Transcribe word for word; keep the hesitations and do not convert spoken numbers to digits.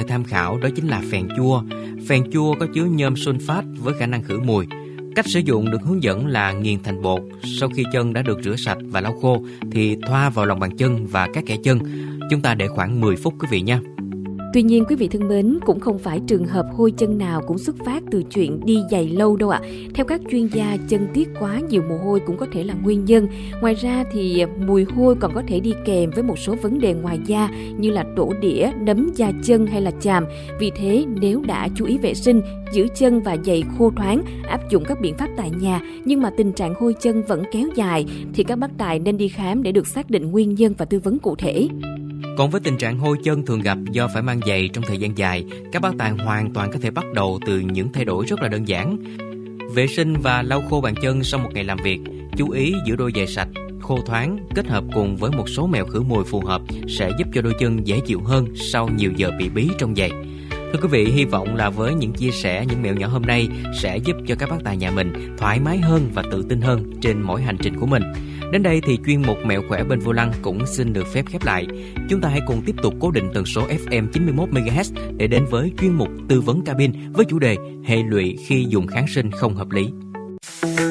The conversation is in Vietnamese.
thể tham khảo đó chính là phèn chua. Phèn chua có chứa nhôm sulfat với khả năng khử mùi. Cách sử dụng được hướng dẫn là nghiền thành bột. Sau khi chân đã được rửa sạch và lau khô thì thoa vào lòng bàn chân và các kẽ chân. Chúng ta để khoảng mười phút quý vị nha. Tuy nhiên quý vị thân mến, cũng không phải trường hợp hôi chân nào cũng xuất phát từ chuyện đi giày lâu đâu ạ. Theo các chuyên gia, chân tiết quá nhiều mồ hôi cũng có thể là nguyên nhân. Ngoài ra thì mùi hôi còn có thể đi kèm với một số vấn đề ngoài da như là đổ đĩa, nấm da chân hay là chàm. Vì thế nếu đã chú ý vệ sinh, giữ chân và giày khô thoáng, áp dụng các biện pháp tại nhà nhưng mà tình trạng hôi chân vẫn kéo dài thì các bác tài nên đi khám để được xác định nguyên nhân và tư vấn cụ thể. Còn với tình trạng hôi chân thường gặp do phải mang giày trong thời gian dài, các bác tài hoàn toàn có thể bắt đầu từ những thay đổi rất là đơn giản. Vệ sinh và lau khô bàn chân sau một ngày làm việc, chú ý giữ đôi giày sạch, khô thoáng kết hợp cùng với một số mẹo khử mùi phù hợp sẽ giúp cho đôi chân dễ chịu hơn sau nhiều giờ bị bí trong giày. Thưa quý vị, hy vọng là với những chia sẻ, những mẹo nhỏ hôm nay sẽ giúp cho các bác tài nhà mình thoải mái hơn và tự tin hơn trên mỗi hành trình của mình. Đến đây thì chuyên mục Mẹo Khỏe bên vô lăng cũng xin được phép khép lại. Chúng ta hãy cùng tiếp tục cố định tần số ép em chín mươi mốt mê ga héc để đến với chuyên mục Tư vấn cabin với chủ đề hệ lụy khi dùng kháng sinh không hợp lý.